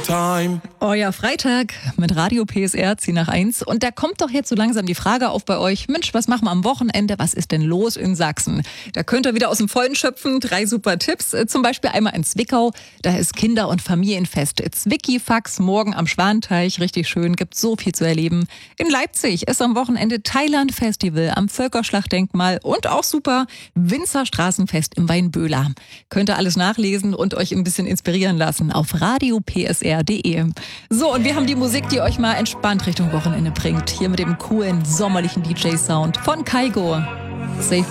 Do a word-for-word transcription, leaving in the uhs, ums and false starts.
time. Euer Freitag mit Radio P S R, zieh nach eins. Und da kommt doch jetzt so langsam die Frage auf bei euch, Mensch, was machen wir am Wochenende? Was ist denn los in Sachsen? Da könnt ihr wieder aus dem Vollen schöpfen. Drei super Tipps. Zum Beispiel einmal in Zwickau. Da ist Kinder- und Familienfest. Zwickifax morgen am Schwanteich. Richtig schön, gibt so viel zu erleben. In Leipzig ist am Wochenende Thailand Festival am Völkerschlachtdenkmal. Und auch super, Winzer Straßenfest im Weinböhler. Könnt ihr alles nachlesen und euch ein bisschen inspirieren lassen auf radio p s r punkt d e. So, und wir haben die Musik, die euch mal entspannt Richtung Wochenende bringt. Hier mit dem coolen, sommerlichen D J-Sound von Kaigo. Safe